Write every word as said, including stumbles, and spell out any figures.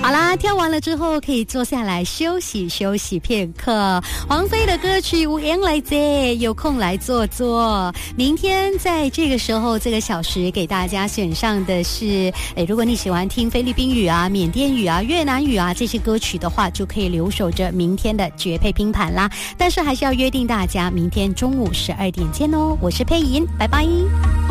好啦，跳完了之后可以坐下来休息休息片刻。王菲的歌曲有闲来坐，有空来坐坐。明天在这个时候这个小时给大家选上的是，诶，如果你喜欢听菲律宾语啊、缅甸语啊、越南语啊这些歌曲的话，就可以留守着明天的绝配拼盘啦。但是还是要约定大家明天中午十二点见哦。我是佩莹，拜拜。